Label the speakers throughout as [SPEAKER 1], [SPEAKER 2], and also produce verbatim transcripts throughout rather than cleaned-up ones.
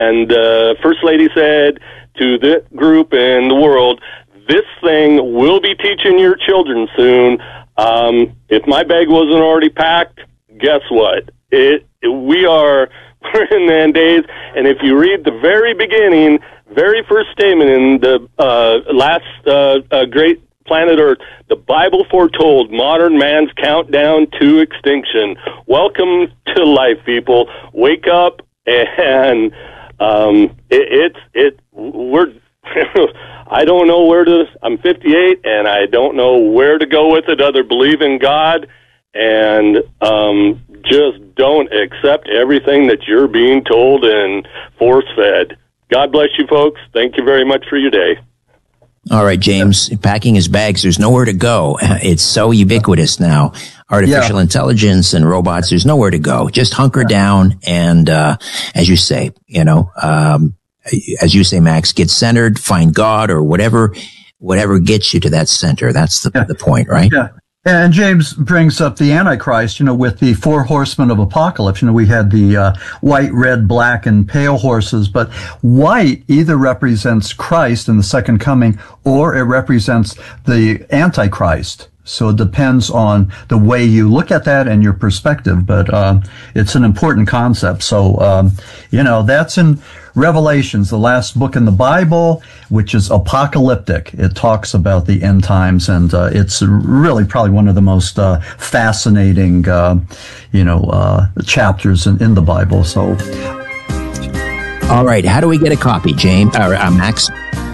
[SPEAKER 1] And the uh, First Lady said to the group and the world, this thing will be teaching your children soon. Um, if my bag wasn't already packed, guess what? It, it we are we're in the end days, and if you read the very beginning, very first statement in the uh, last uh, uh, great planet Earth, the Bible foretold modern man's countdown to extinction. Welcome to life, people. Wake up, and um, it, it's it we're. I don't know where to. I'm fifty-eight, and I don't know where to go with it. Other believe in God, and um, just don't accept everything that you're being told and force-fed. God bless you, folks. Thank you very much for your day.
[SPEAKER 2] All right, James, packing his bags, there's nowhere to go. It's so ubiquitous now. Artificial yeah. intelligence and robots, there's nowhere to go. Just hunker down and, uh, as you say, you know, um, as you say, Max, get centered, find God or whatever, whatever gets you to that center. That's the, yeah. the point, right?
[SPEAKER 3] Yeah. And James brings up the Antichrist, you know, with the four horsemen of apocalypse. You know, we had the uh, white, red, black, and pale horses, but white either represents Christ in the second coming or it represents the Antichrist. So it depends on the way you look at that and your perspective, but uh, it's an important concept. So, um, you know, that's in Revelations, the last book in the Bible, which is apocalyptic. It talks about the end times, and uh, it's really probably one of the most uh, fascinating, uh, you know, uh, chapters in, in the Bible. So,
[SPEAKER 2] all right, how do we get a copy, James or uh, Max?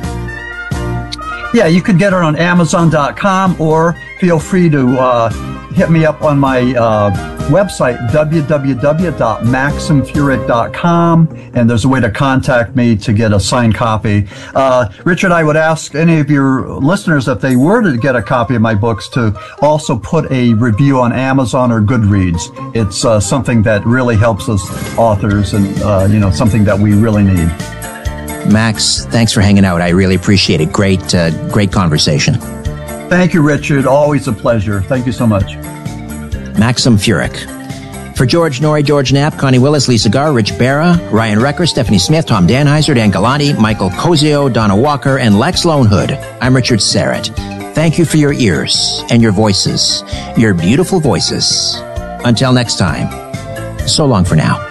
[SPEAKER 3] Yeah, you can get it on Amazon dot com, or feel free to uh, hit me up on my uh, website, w w w dot maxim furyk dot com, and there's a way to contact me to get a signed copy. Uh, Richard, I would ask any of your listeners, if they were to get a copy of my books, to also put a review on Amazon or Goodreads. It's uh, something that really helps us authors, and uh, you know, something that we really need.
[SPEAKER 2] Max, thanks for hanging out. I really appreciate it. Great, uh, great conversation.
[SPEAKER 3] Thank you, Richard. Always a pleasure. Thank you so much.
[SPEAKER 2] Maxim Furyk. For George Norrie, George Knapp, Connie Willis, Lisa Garr, Rich Barra, Ryan Recker, Stephanie Smith, Tom Danheiser, Dan Galante, Michael Cozio, Donna Walker, and Lex Lonehood, I'm Richard Serrett. Thank you for your ears and your voices, your beautiful voices. Until next time, so long for now.